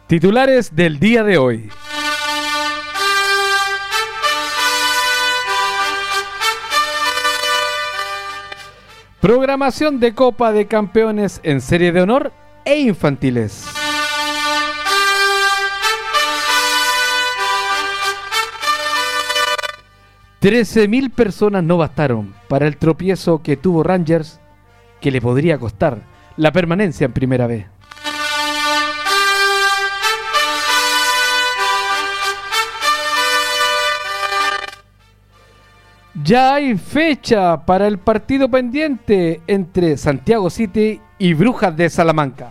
Titulares del día de hoy. Programación de Copa de Campeones en serie de honor e infantiles. $13,000 personas no bastaron para el tropiezo que tuvo Rangers, que le podría costar la permanencia en Primera B. Ya hay fecha para el partido pendiente entre Santiago City y Brujas de Salamanca.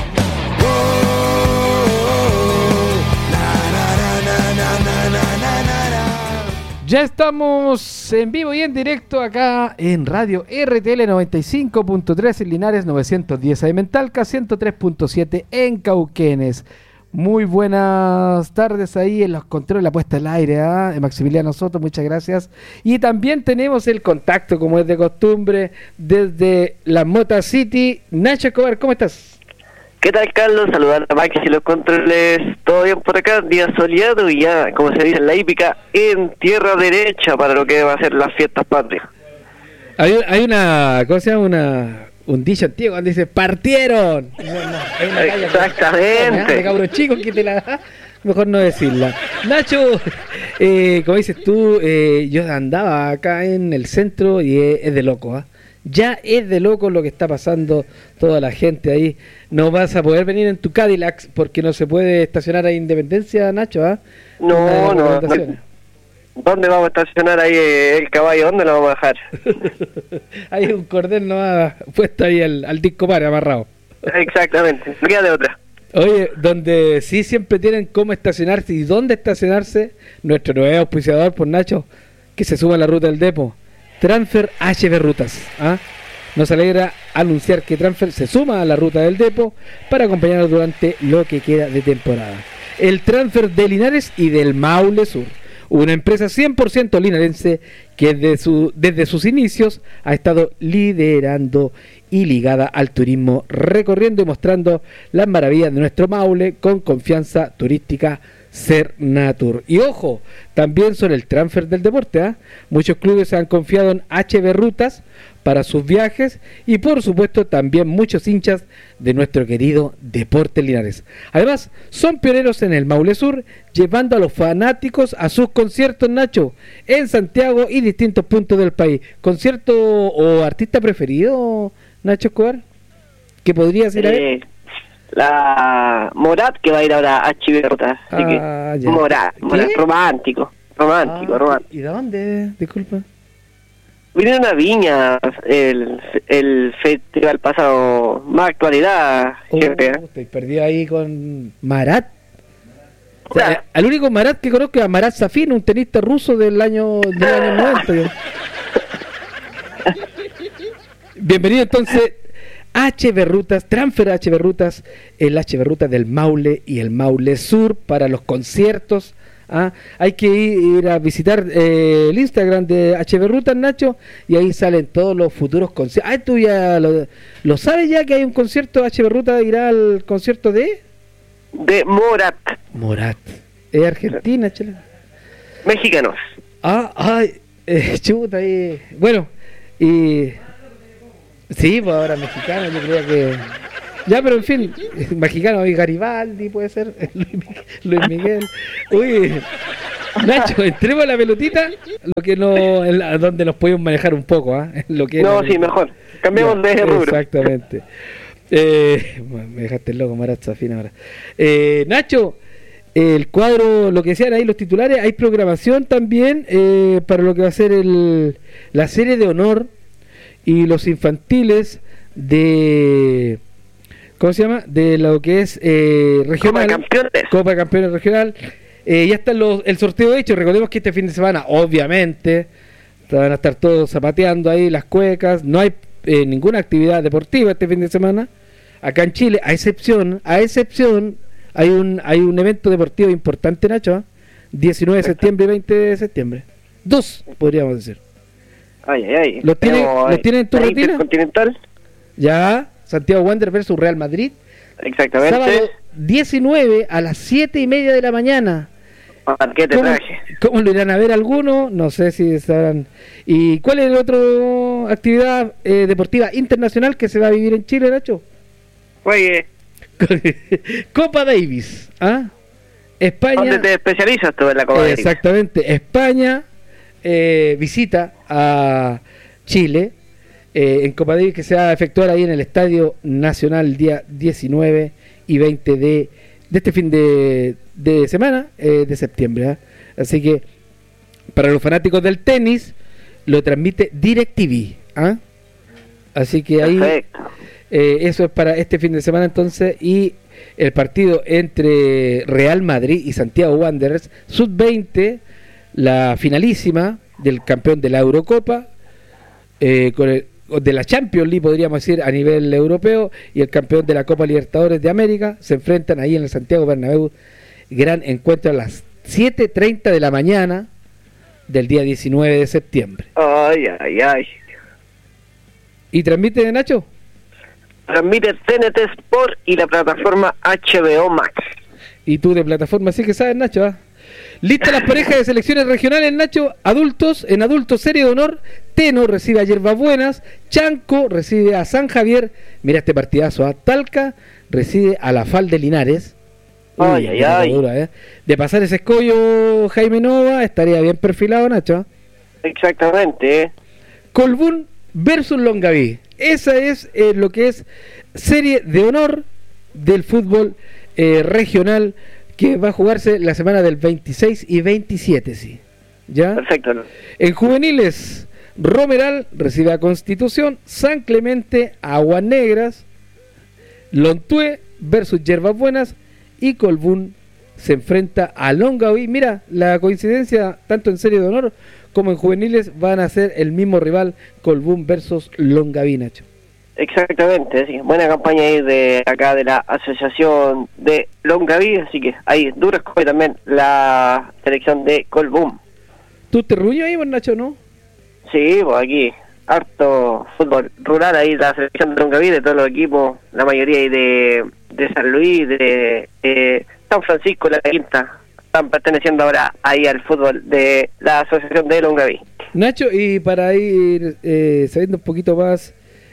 Ya estamos en vivo y en directo acá en Radio RTL 95.3 en Linares, 910 AM en Talca, 103.7 en Cauquenes. Muy buenas tardes ahí en los controles, la puesta al aire, Maximiliano Soto, muchas gracias. Y también tenemos el contacto, como es de costumbre, desde la Mota City. Nacho Escobar, ¿cómo estás? ¿Qué tal, Carlos? Saludar a Max y los controles. ¿Todo bien por acá? Día soleado y ya, como se dice en la hípica, en tierra derecha para lo que va a ser las fiestas patrias. Hay una, ¿cómo se llama? Un dicho antiguo cuando dice partieron. Hay una exactamente. De cabros chicos que te la da, mejor no decirla. Nacho, como dices tú, yo andaba acá en el centro y es de loco, Ya es de loco lo que está pasando, toda la gente ahí. No vas a poder venir en tu Cadillac porque no se puede estacionar ahí en Independencia, Nacho, No. ¿Dónde vamos a estacionar ahí el caballo? ¿Dónde lo vamos a dejar? Hay un cordel nomás puesto ahí al disco par amarrado. Exactamente, no queda de otra. Oye, donde sí siempre tienen cómo estacionarse y dónde estacionarse, nuestro nuevo auspiciador, por Nacho, que se suma a la ruta del Depo, Transfer HB Rutas. Nos alegra anunciar que Transfer se suma a la ruta del Depo para acompañarnos durante lo que queda de temporada. El Transfer de Linares y del Maule Sur, una empresa 100% linarense que desde sus inicios ha estado liderando y ligada al turismo, recorriendo y mostrando las maravillas de nuestro Maule con confianza turística Cernatur. Y ojo, también sobre el transfer del deporte, muchos clubes han confiado en HB Rutas para sus viajes y por supuesto también muchos hinchas de nuestro querido Deportes Linares. Además, son pioneros en el Maule Sur, llevando a los fanáticos a sus conciertos, Nacho, en Santiago y distintos puntos del país. ¿Concierto o artista preferido, Nacho Escobar? ¿Qué podrías ir a ver? La Morat, que va a ir ahora a Chiverta. Así que ya. Morat, romántico. ¿Y de dónde? Disculpa. Vinieron a Viña el festival pasado, más actualidad. Estoy perdido ahí con Marat. O sea, al único Marat que conozco es a Marat Safin, un tenista ruso del año 90. Bienvenido entonces HB Rutas, Transfer HB Rutas, el HB Rutas del Maule y el Maule Sur para los conciertos. Hay que ir a visitar el Instagram de HB Rutas, Nacho, y ahí salen todos los futuros conciertos. ¿Tú ya lo sabes ya que hay un concierto? HB Rutas irá al concierto de Morat. ¿Es Argentina, chela? Mexicanos. Chuta ahí. Bueno, y sí, pues ahora mexicano, yo creo que ya, pero en fin, mexicano y Garibaldi puede ser, Luis Miguel. Uy, Nacho, entremos a la pelotita, lo que no, donde nos podemos manejar un poco, lo que mejor, cambiemos de rubro. Exactamente. Me dejaste loco, Marat Safin ahora. Nacho, el cuadro, lo que decían ahí los titulares, hay programación también para lo que va a ser la serie de honor y los infantiles de, ¿cómo se llama? De lo que es regional, Copa de Campeones regional. Ya está el sorteo hecho. Recordemos que este fin de semana, obviamente, van a estar todos zapateando ahí las cuecas. No hay ninguna actividad deportiva este fin de semana acá en Chile, a excepción hay un evento deportivo importante, Nacho, 19 de septiembre y 20 de septiembre. 2, podríamos decir. ¿Los tienen en tu rutina? Intercontinental. Ya, Santiago Wanderers versus Real Madrid. Exactamente. 19 a las 7:30 de la mañana. ¿Qué te traje? ¿Cómo lo irán a ver algunos? No sé si sabrán. ¿Y cuál es la otra actividad deportiva internacional que se va a vivir en Chile, Nacho? Oye, Copa Davis. ¿Ah? España. ¿dónde te especializas tú en la Copa Davis? Exactamente. España visita a Chile en Copa Davis, que se va a efectuar ahí en el Estadio Nacional el día 19 y 20 de este fin de semana de septiembre. Así que para los fanáticos del tenis lo transmite DirecTV. Así que ahí eso es para este fin de semana entonces. Y el partido entre Real Madrid y Santiago Wanderers sub-20, la finalísima del campeón de la Eurocopa, de la Champions League podríamos decir a nivel europeo, y el campeón de la Copa Libertadores de América, se enfrentan ahí en el Santiago Bernabéu. Gran encuentro a las 7:30 de la mañana del día 19 de septiembre. Ay. ¿Y transmite, Nacho? Transmite TNT Sport y la plataforma HBO Max. Y tú de plataforma sí que sabes, Nacho. Listas las parejas de selecciones regionales, Nacho. En adultos, serie de honor. Teno recibe a Hierbas Buenas. Chanco recibe a San Javier. Mira este partidazo. Talca recibe a la FAL de Linares. Dura, De pasar ese escollo, Jaime Nova, estaría bien perfilado, Nacho. Exactamente. Colbún versus Longaví. Esa es lo que es serie de honor del fútbol regional, que va a jugarse la semana del 26 y 27, sí. ¿Ya? Perfecto. En juveniles, Romeral recibe a Constitución, San Clemente, Aguas Negras, Lontué versus Hierbas Buenas, y Colbún se enfrenta a Longaví. Mira, la coincidencia, tanto en serie de honor como en juveniles van a ser el mismo rival, Colbún versus Longaví, Nacho. Exactamente, sí. Buena campaña ahí de acá de la asociación de Longaví, así que ahí duro escoge también la selección de Colbún. ¿Tú te ruño ahí, pues, Nacho, no? Sí, pues aquí harto fútbol rural ahí, la selección de Longaví, de todos los equipos, la mayoría ahí de San Luis, de San Francisco, La Quinta, están perteneciendo ahora ahí al fútbol de la asociación de Longaví. Nacho, y para ir sabiendo un poquito más,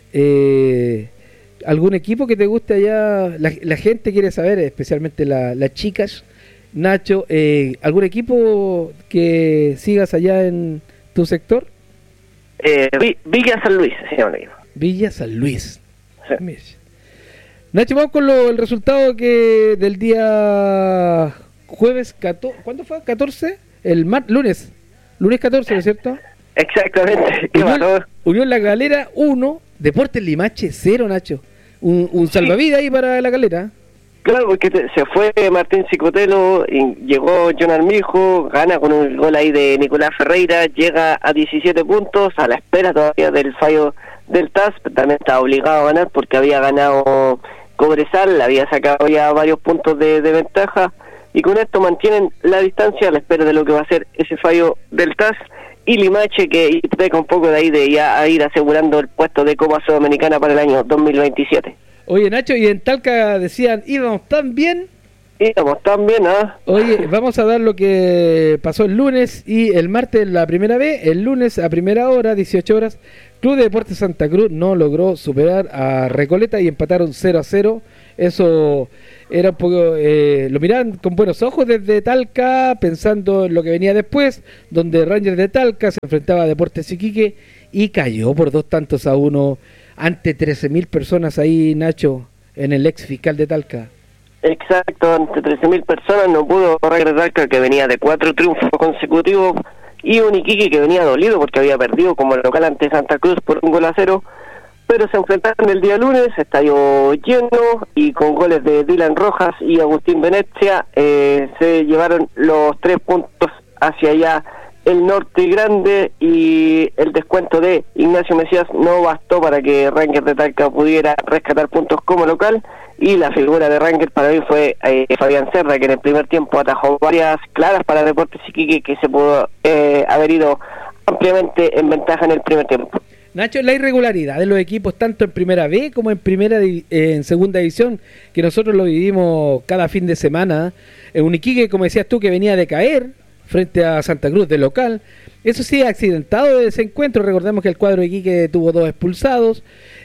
¿algún equipo que te guste allá? La gente quiere saber, especialmente las chicas, Nacho, ¿algún equipo que sigas allá en tu sector? Villa San Luis, se llama el equipo. Villa San Luis. Sí. Nacho, vamos con el resultado del día jueves 14, ¿cuándo fue? 14, lunes 14, ¿no es cierto? Exactamente. Unión La Calera 1, Deportes Limache 0, Nacho. Un salvavidas ahí para La Calera. Claro, porque se fue Martín Cicotelo, y llegó John Armijo, gana con un gol ahí de Nicolás Ferreira, llega a 17 puntos, a la espera todavía del fallo del TAS, también estaba obligado a ganar porque había ganado Cobresal, había sacado ya varios puntos de ventaja, y con esto mantienen la distancia a la espera de lo que va a ser ese fallo del TAS, y Limache que hipoteca un poco de ahí de ya a ir asegurando el puesto de Copa Sudamericana para el año 2027. Oye, Nacho, y en Talca decían, íbamos tan bien. Oye, vamos a dar lo que pasó el lunes y el martes la primera vez. El lunes a primera hora, 18 horas, Club de Deportes Santa Cruz no logró superar a Recoleta y empataron 0-0. Eso era un poco, lo miraban con buenos ojos desde Talca, pensando en lo que venía después, donde Rangers de Talca se enfrentaba a Deportes Iquique y cayó por 2-1 ante 13.000 personas ahí, Nacho, en el ex fiscal de Talca. Exacto, ante 13.000 personas no pudo Rangers de Talca, que venía de 4 triunfos consecutivos, y un Iquique que venía dolido porque había perdido como local ante Santa Cruz por 1-0, pero se enfrentaron el día lunes, estadio lleno, y con goles de Dylan Rojas y Agustín Venecia, se llevaron los 3 puntos hacia allá el Norte Grande, y el descuento de Ignacio Mesías no bastó para que Rangers de Talca pudiera rescatar puntos como local, y la figura de Rangers para mí fue Fabián Cerda, que en el primer tiempo atajó varias claras para Deportes Iquique, que se pudo haber ido ampliamente en ventaja en el primer tiempo. Nacho, la irregularidad de los equipos tanto en primera B como en segunda división, que nosotros lo vivimos cada fin de semana. Un Iquique, como decías tú, que venía de caer frente a Santa Cruz de local. Eso sí, accidentado de ese encuentro. Recordemos que el cuadro de Iquique tuvo 2 expulsados,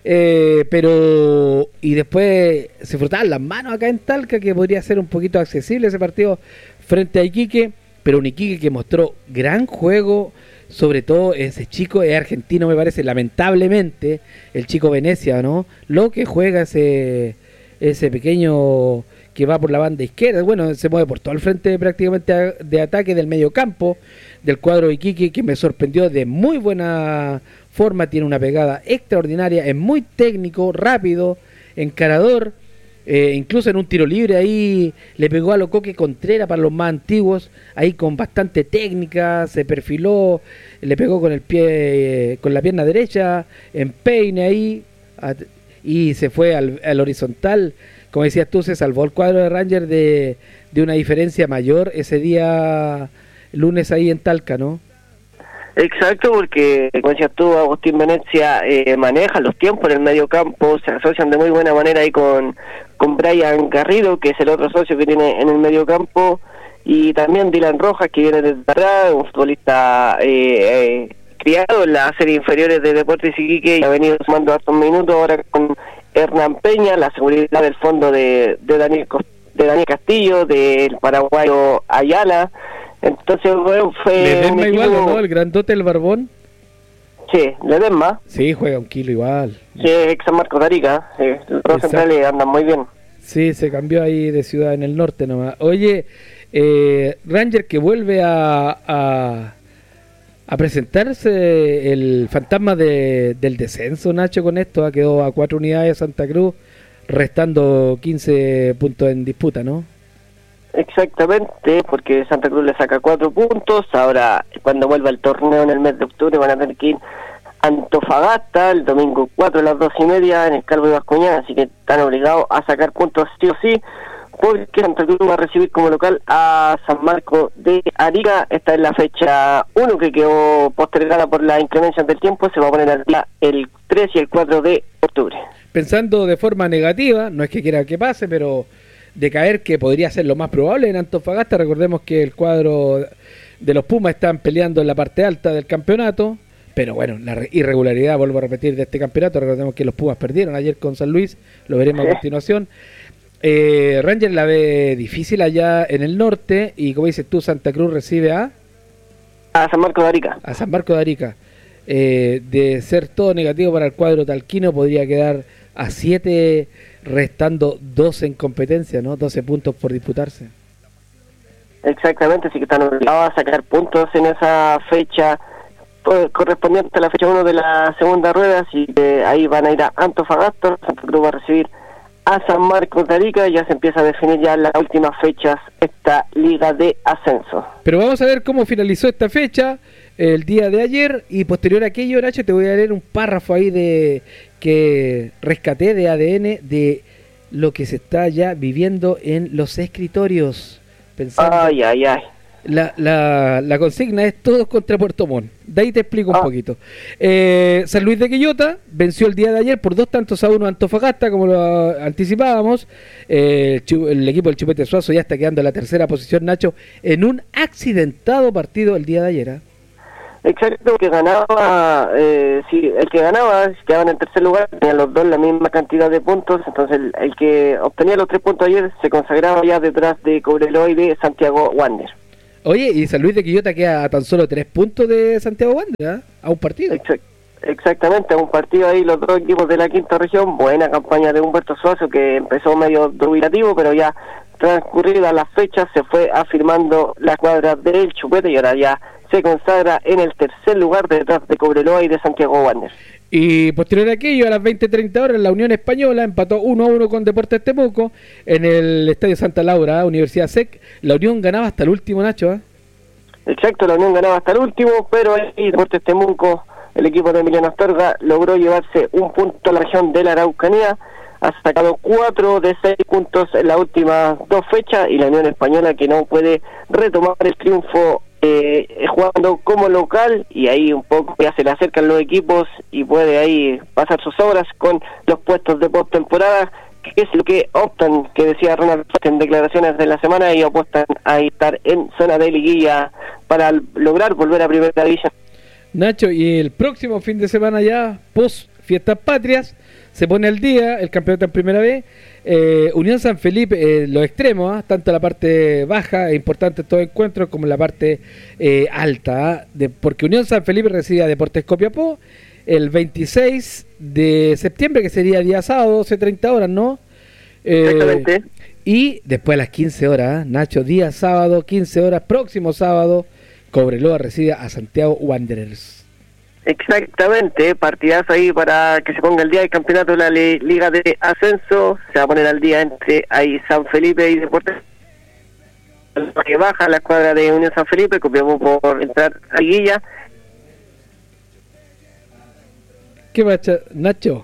pero y después se frotaban las manos acá en Talca, que podría ser un poquito accesible ese partido frente a Iquique, pero un Iquique que mostró gran juego. Sobre todo ese chico es argentino, me parece, lamentablemente, el chico Venecia, ¿no? Lo que juega ese pequeño que va por la banda izquierda, bueno, se mueve por todo el frente prácticamente de ataque del medio campo del cuadro de Iquique, que me sorprendió de muy buena forma, tiene una pegada extraordinaria, es muy técnico, rápido, encarador. Incluso en un tiro libre ahí le pegó a lo Coque Contreras para los más antiguos, ahí con bastante técnica, se perfiló, le pegó con el pie, con la pierna derecha, en peine ahí, y se fue al horizontal. Como decías tú, se salvó el cuadro de Rangers de una diferencia mayor ese día lunes ahí en Talca, ¿no? Exacto, porque como decías tú, Agustín Venecia maneja los tiempos en el medio campo, se asocian de muy buena manera ahí con Brian Garrido, que es el otro socio que tiene en el medio campo, y también Dylan Rojas, que viene desde atrás, un futbolista criado en las series inferiores de Deportes Iquique y ha venido sumando hartos minutos ahora con Hernán Peña, la seguridad del fondo de Daniel Castillo, del paraguayo Ayala. Entonces, bueno, fue Ledesma igual, ¿no? El grandote, el barbón. Sí, Ledesma. Sí, juega un kilo igual. Sí, ex San Marcos de Arica. Los dos centrales andan muy bien. Sí, se cambió ahí de ciudad en el norte nomás. Oye, Ranger que vuelve a presentarse el fantasma del descenso, Nacho, con esto. Quedó a 4 unidades Santa Cruz, restando 15 puntos en disputa, ¿no? Exactamente, porque Santa Cruz le saca 4 puntos. Ahora, cuando vuelva el torneo en el mes de octubre, van a tener que ir a Antofagasta el domingo 4 a las 2:30 en el Calvo de Bascuñán, así que están obligados a sacar puntos sí o sí, porque Santa Cruz va a recibir como local a San Marcos de Arica. Esta es la fecha 1 que quedó postergada por la inclemencia del tiempo. Se va a poner al día el 3 y el 4 de octubre. Pensando de forma negativa, no es que quiera que pase, pero de caer, que podría ser lo más probable en Antofagasta. Recordemos que el cuadro de los Pumas están peleando en la parte alta del campeonato, pero bueno, la irregularidad, vuelvo a repetir, de este campeonato. Recordemos que los Pumas perdieron ayer con San Luis, lo veremos a continuación. Rangers la ve difícil allá en el norte, y como dices tú, Santa Cruz recibe a San Marcos de Arica. A San Marcos de Arica. De ser todo negativo para el cuadro talquino, podría quedar a 7, restando 12 en competencia, ¿no? 12 puntos por disputarse. Exactamente, así que están obligados a sacar puntos en esa fecha correspondiente a la fecha 1 de la segunda rueda, así que ahí van a ir a Antofagasta. Santa Cruz va a recibir a San Marcos de Arica, y ya se empieza a definir ya en las últimas fechas esta liga de ascenso. Pero vamos a ver cómo finalizó esta fecha el día de ayer, y posterior a aquello, Nacho, te voy a leer un párrafo ahí que rescaté de ADN de lo que se está ya viviendo en los escritorios. Pensando, ay. La consigna es todos contra Puerto Montt. De ahí te explico un poquito. San Luis de Quillota venció el día de ayer por 2-1 a Antofagasta, como lo anticipábamos. El equipo del Chupete Suazo ya está quedando en la tercera posición, Nacho, en un accidentado partido el día de ayer. Exacto, que ganaba, el que ganaba quedaba en tercer lugar, tenían los dos la misma cantidad de puntos. Entonces el que obtenía los 3 puntos ayer se consagraba ya detrás de Cobreloa y de Santiago Wander. Oye, y San Luis de Quillota queda a tan solo 3 puntos de Santiago Wander, a un partido. Exactamente, a un partido ahí los dos equipos de la quinta región. Buena campaña de Humberto Suazo, que empezó medio dubitativo, pero ya transcurridas las fechas se fue afirmando la cuadra del Chupete, y ahora ya se consagra en el tercer lugar detrás de Cobreloa y de Santiago Wander. Y posterior a aquello, a las 20:30 horas, la Unión Española empató 1-1 con Deportes Temuco en el Estadio Santa Laura, Universidad SEC. La Unión ganaba hasta el último, Nacho. Exacto, la Unión ganaba hasta el último, pero ahí Deportes Temuco, el equipo de Emiliano Astorga, logró llevarse un punto a la región de la Araucanía. Ha sacado 4 de 6 puntos en las últimas 2 fechas, y la Unión Española, que no puede retomar el triunfo jugando como local, y ahí un poco ya se le acercan los equipos y puede ahí pasar sus obras con los puestos de postemporada, que es lo que optan, que decía Ronald en declaraciones de la semana, y apuestan a estar en zona de liguilla para lograr volver a primera división. Nacho, y el próximo fin de semana ya, post Fiestas Patrias, se pone al día el campeonato en primera vez. Unión San Felipe, los extremos, tanto la parte baja, es importante en todo encuentro, como la parte alta, porque Unión San Felipe recibe a Deportes Copiapó el 26 de septiembre, que sería día sábado, 12:30 horas, ¿no? Exactamente. Y después a las 15 horas, Nacho, día sábado, 15 horas, próximo sábado, Cobreloa recibe a Santiago Wanderers. Exactamente, partidazo ahí para que se ponga el día del campeonato de la Liga de Ascenso. Se va a poner al día entre ahí San Felipe y Deportes, que baja la escuadra de Unión San Felipe, copiamos por entrar a liguilla. ¿Qué pasa, Nacho?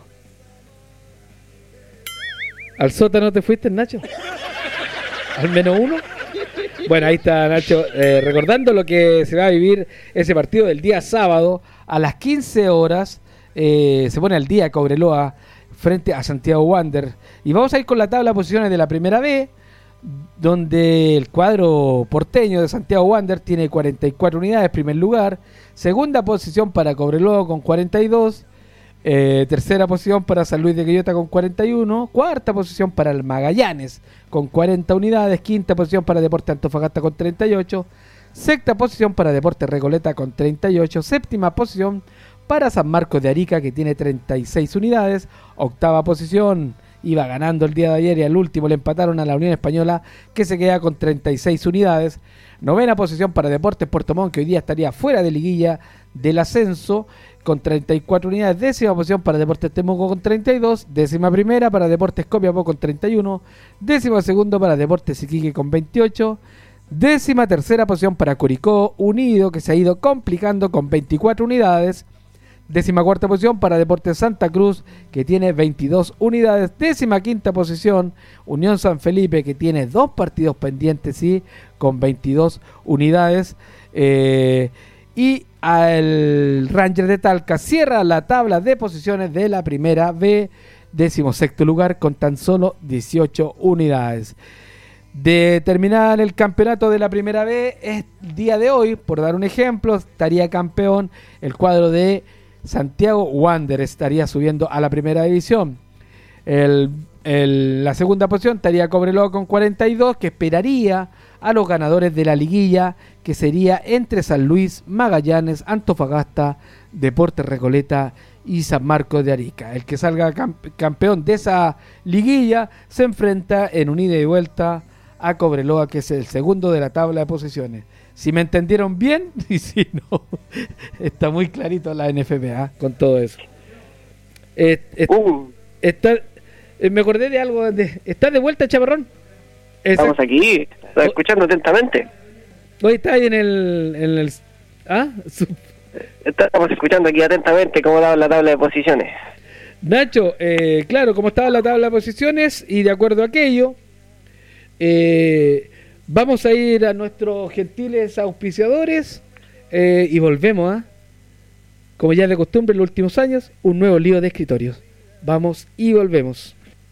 ¿Al sótano te fuiste, Nacho? ¿Al menos uno? Bueno, ahí está Nacho, recordando lo que se va a vivir ese partido del día sábado a las 15 horas. Se pone al día Cobreloa frente a Santiago Wander. Y vamos a ir con la tabla de posiciones de la primera B, donde el cuadro porteño de Santiago Wander tiene 44 unidades, primer lugar. Segunda posición para Cobreloa con 42. Tercera posición para San Luis de Quillota con 41. Cuarta posición para el Magallanes con 40 unidades. Quinta posición para Deportes Antofagasta con 38. Sexta posición para Deportes Recoleta con 38. Séptima posición para San Marcos de Arica, que tiene 36 unidades. Octava posición, iba ganando el día de ayer y al último le empataron a la Unión Española, que se queda con 36 unidades. Novena posición para Deportes Puerto Montt, que hoy día estaría fuera de liguilla del ascenso, con 34 unidades. Décima posición para Deportes Temuco con 32. Décima primera para Deportes Copiapó con 31. Décima segundo para Deportes Iquique con 28. Décima tercera posición para Curicó Unido, que se ha ido complicando con 24 unidades. Décima cuarta posición para Deportes Santa Cruz, que tiene 22 unidades. Décima quinta posición Unión San Felipe, que tiene 2 partidos pendientes, sí, con 22 unidades. Y el Ranger de Talca cierra la tabla de posiciones de la primera B, 16º lugar con tan solo 18 unidades. De terminar el campeonato de la primera B, el día de hoy, por dar un ejemplo, estaría campeón el cuadro de Santiago Wanderers, estaría subiendo a la primera división. La segunda posición estaría Cobreloa con 42, que esperaría a los ganadores de la liguilla, que sería entre San Luis, Magallanes, Antofagasta, Deportes Recoleta y San Marcos de Arica. El que salga campeón de esa liguilla se enfrenta en un ida y vuelta a Cobreloa, que es el segundo de la tabla de posiciones. Si me entendieron bien, y si no, está muy clarito la NFP con todo eso. Me acordé de algo. ¿Estás de vuelta, Chaparrón? Estamos aquí, estoy escuchando atentamente. Hoy está ahí en el Estamos escuchando aquí atentamente cómo daba la tabla de posiciones. Nacho, claro, como estaba la tabla de posiciones, y de acuerdo a aquello, vamos a ir a nuestros gentiles auspiciadores y volvemos como ya es de costumbre en los últimos años, un nuevo lío de escritorios. Vamos y volvemos.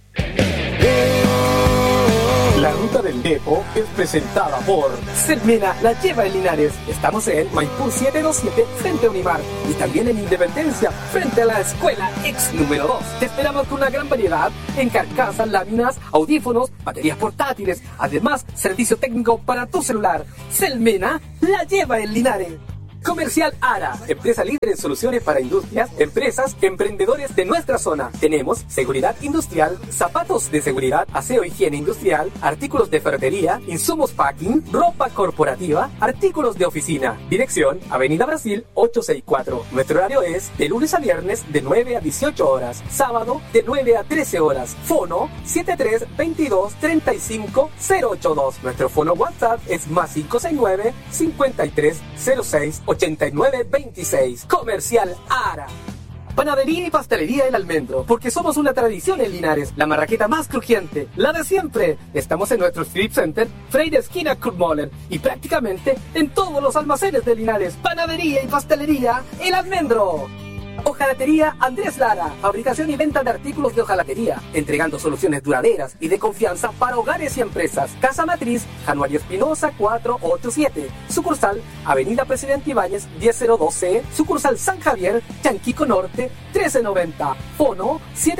La Ruta del Depo es presentada por Selmena, la lleva en Linares. Estamos en Maipú 727 frente a Unimar y también en Independencia frente a la Escuela Ex número 2. Te esperamos con una gran variedad en carcasas, láminas, audífonos, baterías portátiles. Además, servicio técnico para tu celular. Selmena, la lleva en Linares. Comercial Ara, empresa líder en soluciones para industrias, empresas, emprendedores de nuestra zona. Tenemos seguridad industrial, zapatos de seguridad, aseo, higiene industrial, artículos de ferretería, insumos packing, ropa corporativa, artículos de oficina. Dirección, Avenida Brasil 864. Nuestro horario es de lunes a viernes de 9 a 18 horas, sábado de 9 a 13 horas. Fono 73 22 35 082. Nuestro fono WhatsApp es más 569 53 06 8926. Comercial Ara. Panadería y pastelería El Almendro, porque somos una tradición en Linares, la marraqueta más crujiente, la de siempre. Estamos en nuestro Strip Center, Freire esquina Kurmoller, y prácticamente en todos los almacenes de Linares. Panadería y pastelería El Almendro. Hojalatería Andrés Lara, fabricación y venta de artículos de hojalatería, entregando soluciones duraderas y de confianza para hogares y empresas. Casa Matriz, Januario Espinosa 487, sucursal Avenida Presidente Ibáñez 1002C, sucursal San Javier, Chanquico Norte 1390, fono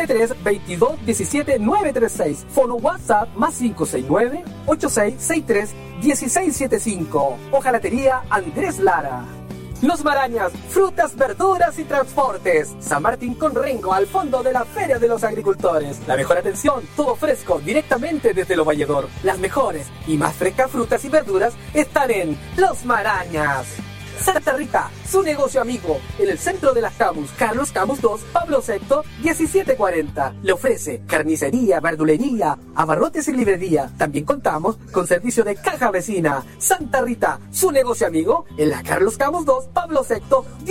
7322179936, fono WhatsApp +569 8663-1675. Hojalatería Andrés Lara. Los Marañas, frutas, verduras y transportes. San Martín con Rengo, al fondo de la Feria de los Agricultores. La mejor atención, todo fresco, directamente desde Lo Valledor. Las mejores y más frescas frutas y verduras están en Los Marañas. Santa Rita, su negocio amigo, en el centro de las Camus, Carlos Camus 2, Pablo VI, 1740. Le ofrece carnicería, verdulería, abarrotes y librería. También contamos con servicio de caja vecina. Santa Rita, su negocio amigo, en la Carlos Camus 2, Pablo VI,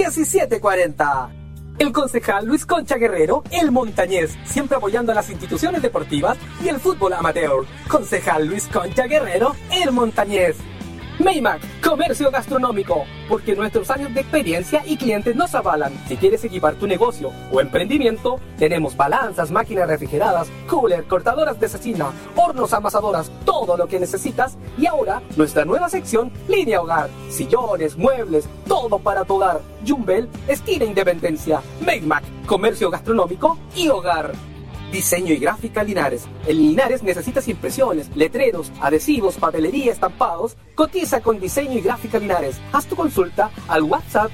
1740. El concejal Luis Concha Guerrero, el montañés, siempre apoyando a las instituciones deportivas y el fútbol amateur. Concejal Luis Concha Guerrero, el montañés. Maymac, comercio gastronómico, porque nuestros años de experiencia y clientes nos avalan. Si quieres equipar tu negocio o emprendimiento, tenemos balanzas, máquinas refrigeradas, cooler, cortadoras de cecina, hornos amasadoras, todo lo que necesitas. Y ahora, nuestra nueva sección, línea hogar, sillones, muebles, todo para tu hogar. Jumbel, esquina Independencia. Maymac, comercio gastronómico y hogar. Diseño y gráfica Linares. En Linares necesitas impresiones, letreros, adhesivos, papelería, estampados. Cotiza con Diseño y Gráfica Linares. Haz tu consulta al WhatsApp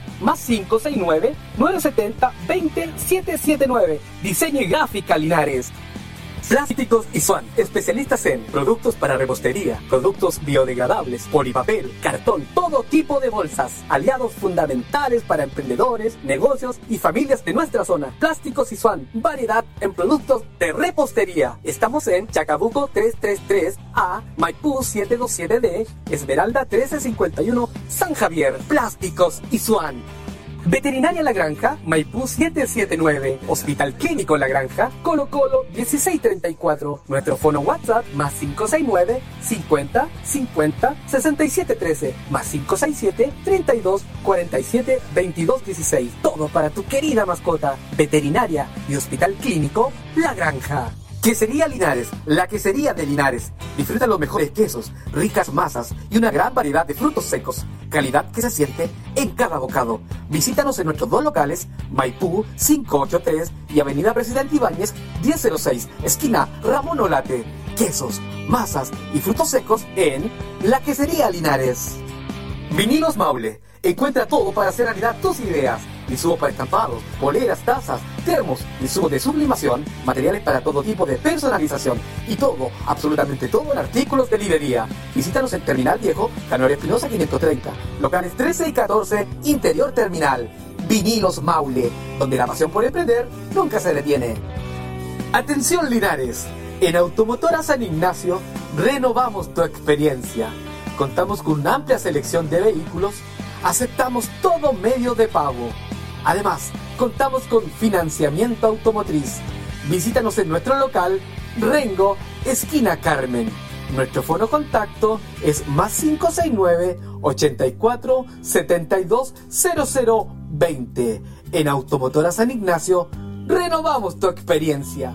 +569 970 20779. Diseño y Gráfica Linares. Plásticos y Swan, especialistas en productos para repostería, productos biodegradables, polipapel, cartón, todo tipo de bolsas. Aliados fundamentales para emprendedores, negocios y familias de nuestra zona. Plásticos y Swan, variedad en productos de repostería. Estamos en Chacabuco 333A, Maipú 727D, Esmeralda 1351, San Javier. Plásticos y Swan. Veterinaria La Granja, Maipú 779. Hospital Clínico La Granja, Colo Colo 1634. Nuestro fono WhatsApp +569 50 50 6713 +567 32 47 22 16. Todo para tu querida mascota. Veterinaria y Hospital Clínico La Granja. Quesería Linares, la quesería de Linares. Disfruta los mejores quesos, ricas masas y una gran variedad de frutos secos. Calidad que se siente en cada bocado. Visítanos en nuestros dos locales, Maipú 583 y Avenida Presidente Ibáñez 1006, esquina Ramón Olate. Quesos, masas y frutos secos en la Quesería Linares. Vinilos Maule. Encuentra todo para hacer realidad tus ideas. Insumos para estampados, poleras, tazas, termos, insumos de sublimación, materiales para todo tipo de personalización y todo, absolutamente todo en artículos de librería. Visítanos en Terminal Viejo, Januario Espinosa 530, locales 13 y 14, Interior Terminal. Vinilos Maule, donde la pasión por emprender nunca se detiene. Atención Linares, en Automotora San Ignacio renovamos tu experiencia. Contamos con una amplia selección de vehículos. Aceptamos todo medio de pago. Además, contamos con financiamiento automotriz. Visítanos en nuestro local, Rengo, esquina Carmen. Nuestro fono contacto es +569 84 72 0020. En Automotora San Ignacio, renovamos tu experiencia.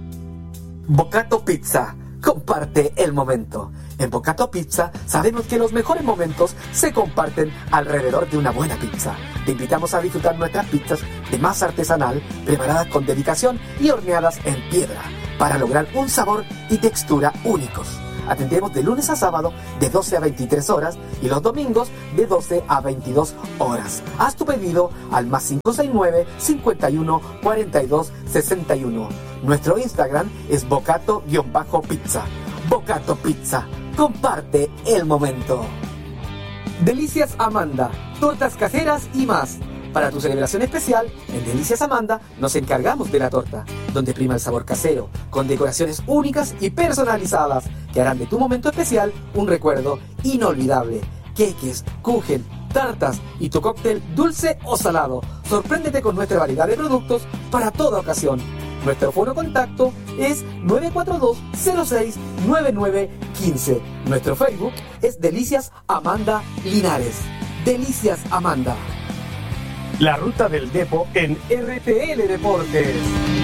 Bocato Pizza, comparte el momento. En Bocato Pizza sabemos que los mejores momentos se comparten alrededor de una buena pizza. Te invitamos a disfrutar nuestras pizzas de masa artesanal, preparadas con dedicación y horneadas en piedra, para lograr un sabor y textura únicos. Atendemos de lunes a sábado de 12 a 23 horas y los domingos de 12 a 22 horas. Haz tu pedido al +569 51 42 61. Nuestro Instagram es bocato-pizza. Bocato Pizza, comparte el momento. Delicias Amanda, tortas caseras y más. Para tu celebración especial, en Delicias Amanda nos encargamos de la torta, donde prima el sabor casero, con decoraciones únicas y personalizadas que harán de tu momento especial un recuerdo inolvidable. Queques, kuchen, tartas y tu cóctel dulce o salado. Sorpréndete con nuestra variedad de productos para toda ocasión. Nuestro fono contacto es 942-06-9915. Nuestro Facebook es Delicias Amanda Linares. Delicias Amanda. La ruta del Depo en RTL Deportes.